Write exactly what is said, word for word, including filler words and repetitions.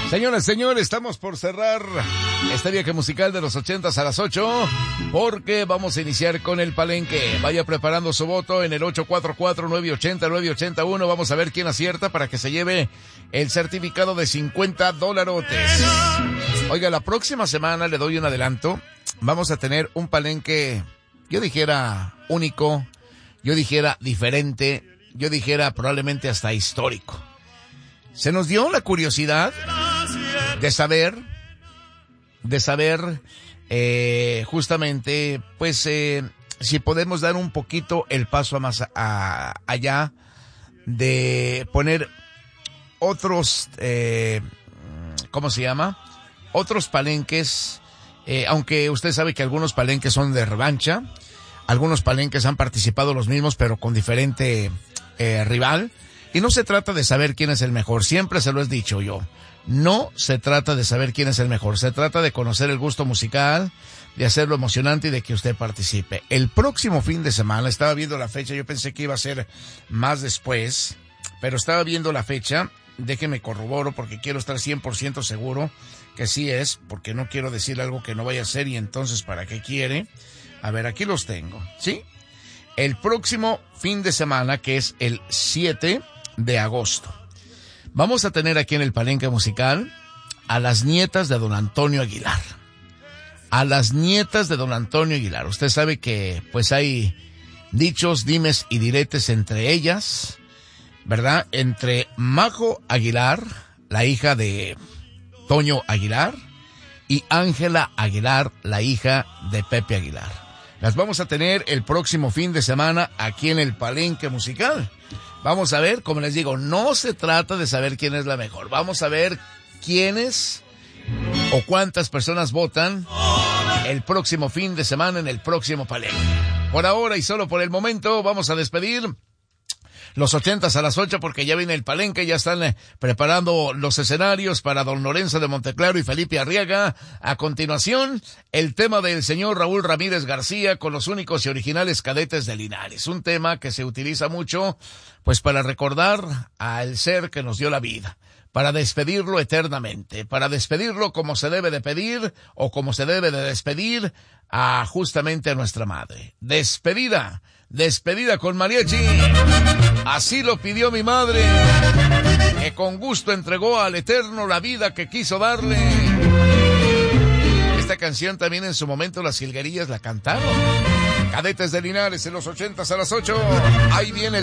Señoras, señores, estamos por cerrar este viaje musical de los ochentas a las ocho, porque vamos a iniciar con el palenque. Vaya preparando su voto en el ocho cuatro cuatro, nueve ocho cero, nueve ocho uno. Vamos a ver quién acierta para que se lleve el certificado de cincuenta dolarotes. Oiga, la próxima semana le doy un adelanto. Vamos a tener un palenque, yo dijera único, yo dijera diferente, yo dijera probablemente hasta histórico. Se nos dio la curiosidad de saber, de saber, eh, justamente, pues, eh, si podemos dar un poquito el paso a más a, allá de poner otros, eh, ¿cómo se llama? Otros palenques, eh, aunque usted sabe que algunos palenques son de revancha, algunos palenques han participado los mismos, pero con diferente eh, rival. Y no se trata de saber quién es el mejor, siempre se lo he dicho yo. No se trata de saber quién es el mejor, se trata de conocer el gusto musical, de hacerlo emocionante y de que usted participe. El próximo fin de semana, estaba viendo la fecha, yo pensé que iba a ser más después, pero estaba viendo la fecha, déjeme corroboro porque quiero estar cien por ciento seguro que sí es, porque no quiero decir algo que no vaya a ser y entonces ¿para qué quiere? A ver, aquí los tengo, ¿sí? El próximo fin de semana, que es el siete de agosto. Vamos a tener aquí en el palenque musical a las nietas de don Antonio Aguilar. A las nietas de don Antonio Aguilar. Usted sabe que pues hay dichos, dimes y diretes entre ellas, ¿verdad? Entre Majo Aguilar, la hija de Toño Aguilar, y Ángela Aguilar, la hija de Pepe Aguilar. Las vamos a tener el próximo fin de semana aquí en el palenque musical. Vamos a ver, como les digo, no se trata de saber quién es la mejor. Vamos a ver quiénes o cuántas personas votan el próximo fin de semana en el próximo palenque. Por ahora y solo por el momento vamos a despedir los ochentas a las ocho porque ya viene el palenque, ya están eh, preparando los escenarios para don Lorenzo de Monteclaro y Felipe Arriaga. A continuación, el tema del señor Raúl Ramírez García con los únicos y originales Cadetes de Linares. Un tema que se utiliza mucho, pues para recordar al ser que nos dio la vida, para despedirlo eternamente, para despedirlo como se debe de pedir o como se debe de despedir a justamente a nuestra madre. Despedida, despedida con mariachi. Así lo pidió mi madre, que con gusto entregó al Eterno la vida que quiso darle. Esta canción también en su momento las jilguerillas la cantaron. Cadetes de Linares en los ochentas a las ocho. Ahí viene